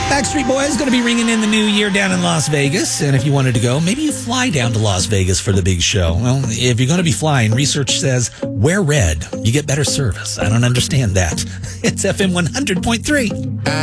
Backstreet Boys going to be ringing in the new year down in Las Vegas. And if you wanted to go, maybe you fly down to Las Vegas for the big show. Well, if you're going to be flying, research says wear red. You get better service. I don't understand that. It's FM 100.3.